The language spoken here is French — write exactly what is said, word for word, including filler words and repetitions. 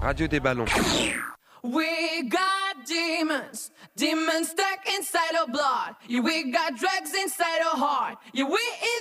Radio des ballons. We got demons, demons stuck inside our blood. Yeah, we got drugs inside our heart. Yeah, we